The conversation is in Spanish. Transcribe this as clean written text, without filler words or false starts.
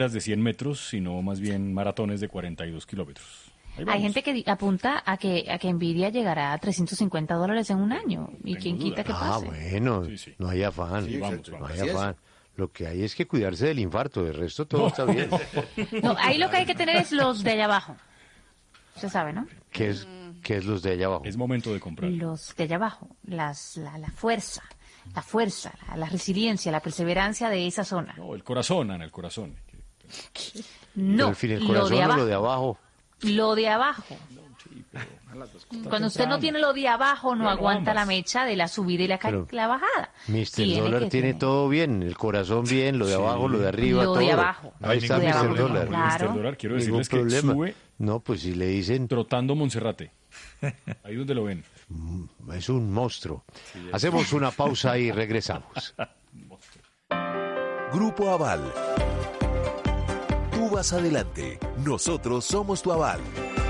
de 100 metros, sino más bien maratones de 42 kilómetros. Ahí Hay vamos. gente que apunta a que Nvidia llegará a $350 en un año. ¿Y tengo quién duda. quita que Ah, pase? bueno, Sí. no hay afán. Sí, vamos, no vamos. hay afán. Lo que hay es que cuidarse del infarto, del resto todo está bien. No, ahí lo que hay que tener es los de allá abajo. Usted sabe, ¿no? ¿Qué es los de allá abajo? Es momento de comprar. Los de allá abajo. La fuerza. La resiliencia, la perseverancia de esa zona. No, el corazón, Ana, el corazón. Pero No, al fin, el lo corazón de o abajo. lo de abajo. Lo de abajo. Sí, pero Cuando usted no tiene lo de abajo, no Bueno, aguanta ambas. la mecha de la subida y Pero la bajada. Mr. Tiene Dólar que tiene tener. todo bien, el corazón bien, lo de abajo, lo de arriba, Lo todo. de abajo. Ahí está Lo de Mr. abajo, Dólar. claro. Mr. Dólar, quiero Ningún decirles que problema. sube No, pues si le dicen, trotando Monserrate. Ahí donde lo ven. es un monstruo. Hacemos una pausa y regresamos. Grupo Aval. Tú vas adelante, nosotros somos tu aval.